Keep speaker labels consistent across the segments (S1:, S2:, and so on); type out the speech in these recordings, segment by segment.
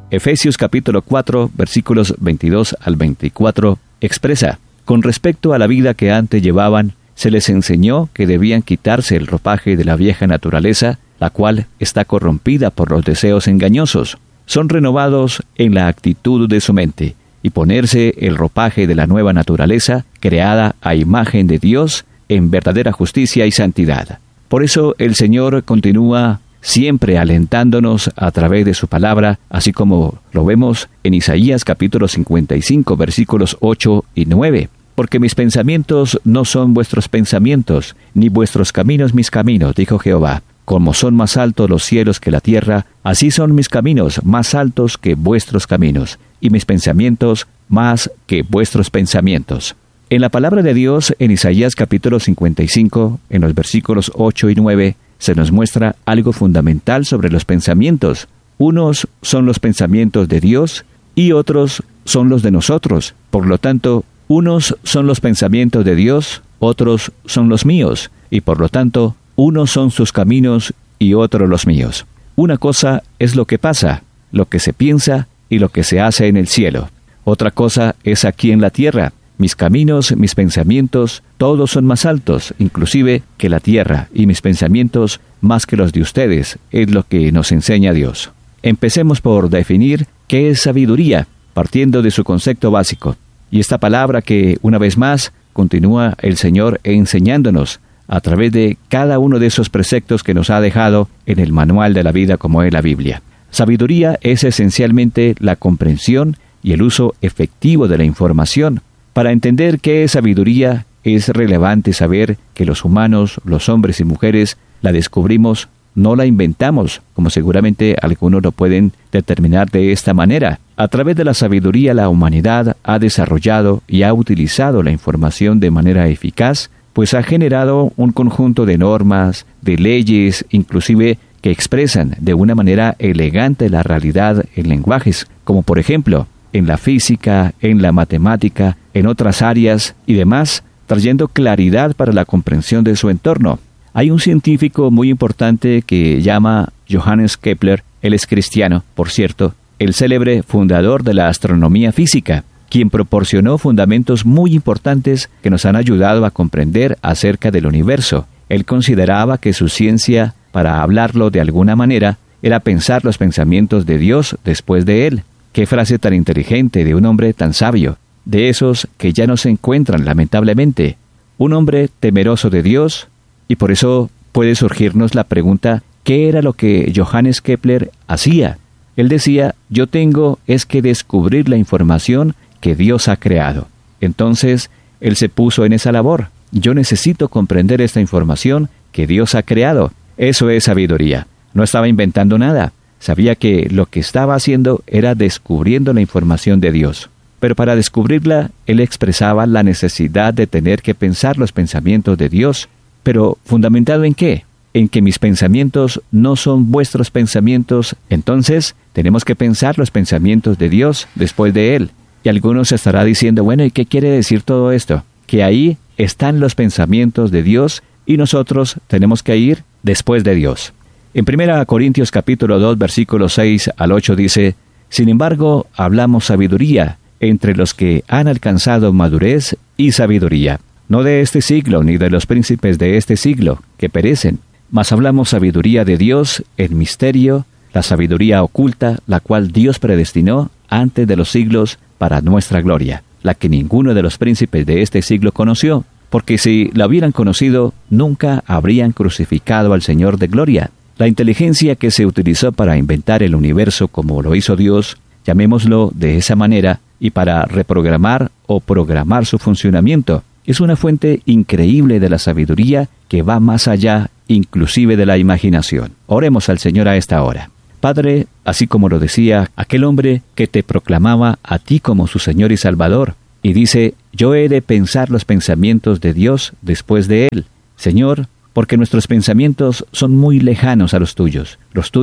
S1: Efesios capítulo 4, versículos 22 al 24, expresa: con respecto a la vida que antes llevaban, se les enseñó que debían quitarse el ropaje de la vieja naturaleza, la cual está corrompida por los deseos engañosos. Son renovados en la actitud de su mente, y ponerse el ropaje de la nueva naturaleza, creada a imagen de Dios, en verdadera justicia y santidad. Por eso el Señor continúa siempre alentándonos a través de su palabra, así como lo vemos en Isaías capítulo 55, versículos 8 y 9. Porque mis pensamientos no son vuestros pensamientos, ni vuestros caminos mis caminos, dijo Jehová. Como son más altos los cielos que la tierra, así son mis caminos más altos que vuestros caminos, y mis pensamientos más que vuestros pensamientos. En la palabra de Dios, en Isaías capítulo 55, en los versículos 8 y 9, se nos muestra algo fundamental sobre los pensamientos. Unos son los pensamientos de Dios y otros son los de nosotros. Por lo tanto, unos son los pensamientos de Dios, otros son los míos, y por lo tanto, unos son sus caminos y otros los míos. Una cosa es lo que pasa, lo que se piensa y lo que se hace en el cielo. Otra cosa es aquí en la tierra. Mis caminos, mis pensamientos, todos son más altos, inclusive que la tierra, y mis pensamientos más que los de ustedes, es lo que nos enseña Dios. Empecemos por definir qué es sabiduría, partiendo de su concepto básico. Y esta palabra que, una vez más, continúa el Señor enseñándonos a través de cada uno de esos preceptos que nos ha dejado en el manual de la vida como es la Biblia. Sabiduría es esencialmente la comprensión y el uso efectivo de la información. Para entender qué es sabiduría, es relevante saber que los humanos, los hombres y mujeres, la descubrimos, no la inventamos, como seguramente algunos lo pueden determinar de esta manera. A través de la sabiduría, la humanidad ha desarrollado y ha utilizado la información de manera eficaz, pues ha generado un conjunto de normas, de leyes, inclusive que expresan de una manera elegante la realidad en lenguajes, como por ejemplo, en la física, en la matemática, en otras áreas y demás, trayendo claridad para la comprensión de su entorno. Hay un científico muy importante que llama Johannes Kepler, él es cristiano, por cierto, el célebre fundador de la astronomía física, quien proporcionó fundamentos muy importantes que nos han ayudado a comprender acerca del universo. Él consideraba que su ciencia, para hablarlo de alguna manera, era pensar los pensamientos de Dios después de él. ¡Qué frase tan inteligente de un hombre tan sabio! De esos que ya no se encuentran, lamentablemente. Un hombre temeroso de Dios, y por eso puede surgirnos la pregunta, ¿qué era lo que Johannes Kepler hacía? Él decía, yo tengo es que descubrir la información que Dios ha creado. Entonces, él se puso en esa labor. Yo necesito comprender esta información que Dios ha creado. Eso es sabiduría. No estaba inventando nada. Sabía que lo que estaba haciendo era descubriendo la información de Dios. Pero para descubrirla, él expresaba la necesidad de tener que pensar los pensamientos de Dios. ¿Pero fundamentado en qué? En que mis pensamientos no son vuestros pensamientos. Entonces, tenemos que pensar los pensamientos de Dios después de él. Y algunos estará diciendo, bueno, ¿y qué quiere decir todo esto? Que ahí están los pensamientos de Dios y nosotros tenemos que ir después de Dios. En 1 Corintios capítulo 2, versículos 6 al 8 dice, sin embargo, hablamos sabiduría entre los que han alcanzado madurez y sabiduría, no de este siglo ni de los príncipes de este siglo, que perecen, mas hablamos sabiduría de Dios en misterio, la sabiduría oculta, la cual Dios predestinó antes de los siglos para nuestra gloria, la que ninguno de los príncipes de este siglo conoció, porque si la hubieran conocido, nunca habrían crucificado al Señor de gloria. La inteligencia que se utilizó para inventar el universo como lo hizo Dios, llamémoslo de esa manera, y para reprogramar o programar su funcionamiento, es una fuente increíble de la sabiduría que va más allá, inclusive de la imaginación. Oremos al Señor a esta hora. Padre, así como lo decía aquel hombre que te proclamaba a ti como su Señor y Salvador, y dice, yo he de pensar los pensamientos de Dios después de él. Señor, porque nuestros pensamientos son muy lejanos a los tuyos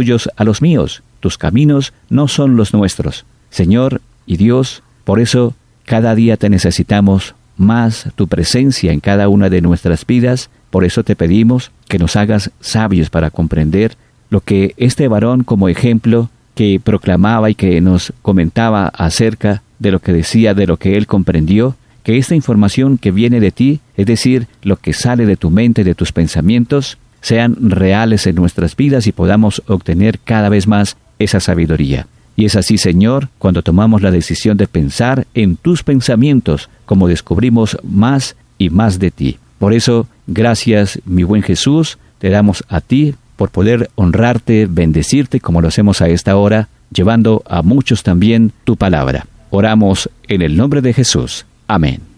S1: a los míos. Tus caminos no son los nuestros. Señor y Dios, por eso cada día te necesitamos más tu presencia en cada una de nuestras vidas. Por eso te pedimos que nos hagas sabios para comprender lo que este varón como ejemplo que proclamaba y que nos comentaba acerca de lo que decía, de lo que él comprendió, que esta información que viene de ti, es decir, lo que sale de tu mente, de tus pensamientos, sean reales en nuestras vidas y podamos obtener cada vez más esa sabiduría. Y es así, Señor, cuando tomamos la decisión de pensar en tus pensamientos, como descubrimos más y más de ti. Por eso, gracias, mi buen Jesús, te damos a ti por poder honrarte, bendecirte, como lo hacemos a esta hora, llevando a muchos también tu palabra. Oramos en el nombre de Jesús. Amén.